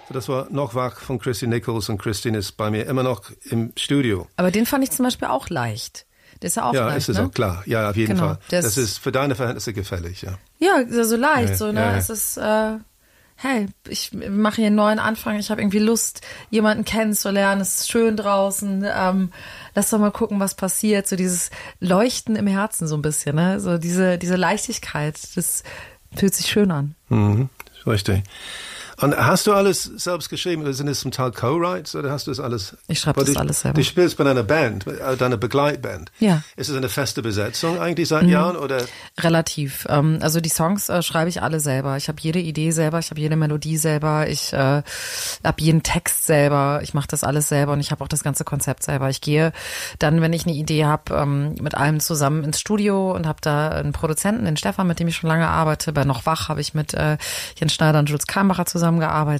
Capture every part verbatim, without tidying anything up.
Das war noch wach von Christy Nichols und Christine ist bei mir immer noch im Studio. Aber den fand ich zum Beispiel auch leicht. Der ist ja auch ja, leicht, ist es ne? auch klar. Ja, auf jeden genau, Fall. Das ist für deine Verhältnisse gefällig, ja. Ja, so leicht, ja, so, ne? Ja, ja. Es ist, äh, hey, ich mache hier einen neuen Anfang, ich habe irgendwie Lust, jemanden kennenzulernen, es ist schön draußen, ähm, lass doch mal gucken, was passiert. So dieses Leuchten im Herzen so ein bisschen, ne? So diese, diese Leichtigkeit, das fühlt sich schön an. Mhm, richtig. Und hast du alles selbst geschrieben oder sind es zum Teil Co-Writes oder hast du das alles? Ich schreibe das du, alles selber. Du spielst bei einer Band, deiner Begleitband. Ja. Ist es eine feste Besetzung eigentlich seit mhm. Jahren oder? Relativ. Ähm, also die Songs äh, schreibe ich alle selber. Ich habe jede Idee selber, ich habe jede Melodie selber, ich äh, habe jeden Text selber, ich mache das alles selber und ich habe auch das ganze Konzept selber. Ich gehe dann, wenn ich eine Idee habe, ähm, mit allem zusammen ins Studio und habe da einen Produzenten, den Stefan, mit dem ich schon lange arbeite. Bei Noch Wach habe ich mit äh, Jens Schneider und Jules Kahnbacher zusammengearbeitet.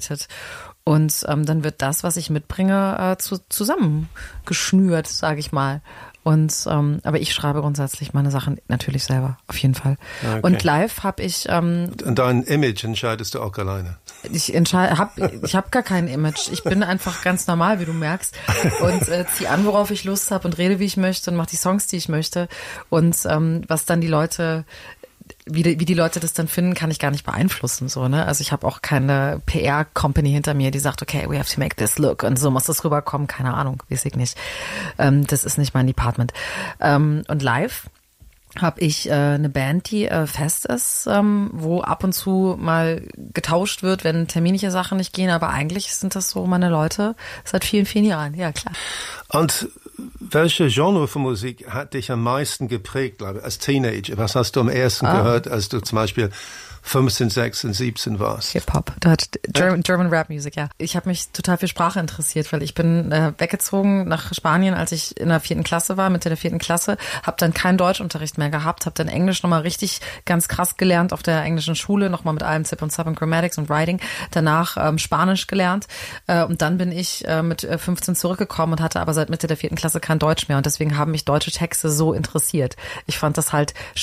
Und ähm, dann wird das, was ich mitbringe, äh, zu, zusammengeschnürt, sage ich mal. Und ähm, aber ich schreibe grundsätzlich meine Sachen natürlich selber, auf jeden Fall. Okay. Und live habe ich ähm, und dein Image entscheidest du auch alleine. Ich entscheide, hab, ich habe gar kein Image. Ich bin einfach ganz normal, wie du merkst, und äh, zieh an, worauf ich Lust habe und rede, wie ich möchte und mache die Songs, die ich möchte. Und ähm, was dann die Leute Wie die, wie die Leute das dann finden, kann ich gar nicht beeinflussen. So, ne? Also ich habe auch keine P R-Company hinter mir, die sagt, okay, we have to make this look und so muss das rüberkommen. Keine Ahnung, weiß ich nicht. Ähm, das ist nicht mein Department. Ähm, und live habe ich äh, eine Band, die äh, fest ist, ähm, wo ab und zu mal getauscht wird, wenn terminliche Sachen nicht gehen. Aber eigentlich sind das so meine Leute seit vielen, vielen Jahren. Ja, klar. Und welche Genre von Musik hat dich am meisten geprägt, glaube ich, als Teenager? Was hast du am ersten ah. gehört, als du zum Beispiel fünfzehn, sechzehn, siebzehn warst? Hip-Hop, German, German Rap Music, ja. Ich habe mich total für Sprache interessiert, weil ich bin äh, weggezogen nach Spanien, als ich in der vierten Klasse war, Mitte der vierten Klasse, habe dann keinen Deutschunterricht mehr gehabt, habe dann Englisch nochmal richtig ganz krass gelernt auf der englischen Schule, nochmal mit allem Zip und Zap und Grammatics und Writing, danach ähm, Spanisch gelernt äh, und dann bin ich äh, mit fünfzehn zurückgekommen und hatte aber seit Mitte der vierten Klasse kein Deutsch mehr und deswegen haben mich deutsche Texte so interessiert. Ich fand das halt